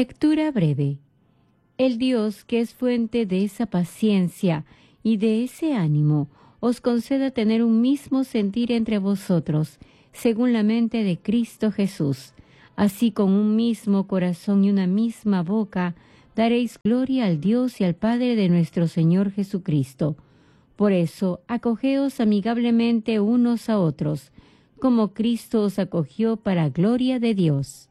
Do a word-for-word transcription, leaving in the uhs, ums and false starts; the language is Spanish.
Lectura breve. El Dios, que es fuente de esa paciencia y de ese ánimo, os conceda tener un mismo sentir entre vosotros, según la mente de Cristo Jesús. Así, con un mismo corazón y una misma boca, daréis gloria al Dios y al Padre de nuestro Señor Jesucristo. Por eso, acogeos amigablemente unos a otros, como Cristo os acogió para gloria de Dios.